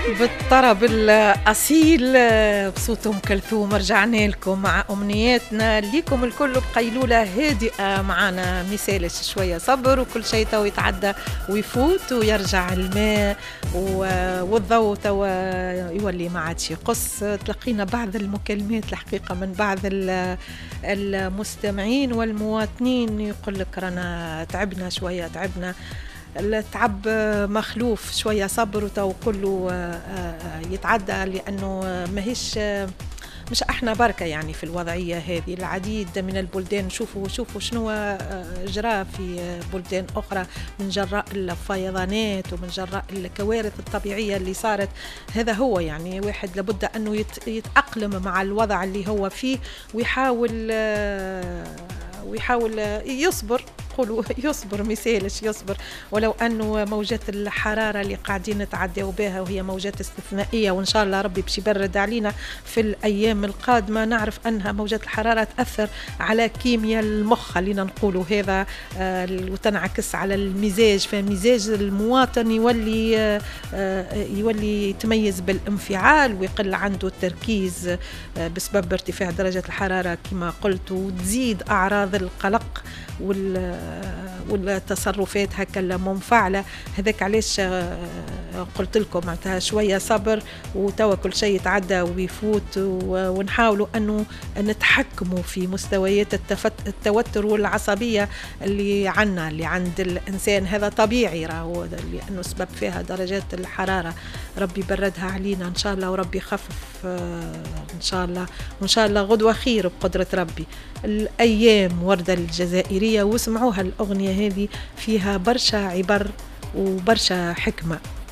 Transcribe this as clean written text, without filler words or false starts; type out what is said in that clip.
بالطرب الأصيل بصوت أم كلثوم رجعنا لكم مع أمنياتنا ليكم الكل بقيلولة هادئة. معنا مثالش شوية صبر وكل شيء تو يتعدى ويفوت ويرجع الماء والضوء تو يولي ما عادش يقص. تلقينا بعض المكالمات الحقيقة من بعض المستمعين والمواطنين يقول لك رانا تعبنا شوية، تعبنا التعب مخلوف شوية صبر وتو كله يتعدى، لأنه ماهيش مش احنا بركة يعني في الوضعية هذه. العديد من البلدان شوفوا شنو جرى في بلدان أخرى من جراء الفيضانات ومن جراء الكوارث الطبيعية اللي صارت. هذا هو يعني واحد لابد أنه يتأقلم مع الوضع اللي هو فيه ويحاول يصبر. قولوا يصبر، مثالش يصبر، ولو أنه موجات الحرارة اللي قاعدين نتعداو بها وهي موجات استثنائية، وإن شاء الله ربي باش يبرد علينا في الأيام القادمة. نعرف أنها موجات الحرارة تأثر على كيمياء المخ، خلينا نقولوا هذا، وتنعكس على المزاج، فمزاج المواطن يولي يتميز بالانفعال ويقل عنده التركيز بسبب ارتفاع درجة الحرارة كما قلت، وتزيد أعراض القلق والتصرفات هكا المنفعلة. هذاك علاش قلت لكم معناتها شوية صبر وتوا كل شيء يتعدى ويفوت، ونحاولوا أنه نتحكموا في مستويات التوتر والعصبية اللي عند الإنسان. هذا طبيعي راهو، لأنه سبب فيها درجات الحرارة. ربي بردها علينا إن شاء الله، وربي خفف إن شاء الله، وإن شاء الله غدوة خير بقدرة ربي. الأيام وردة الجزائرية، واسمعوها الأغنية هذه فيها برشا عبر وبرشا حكمة.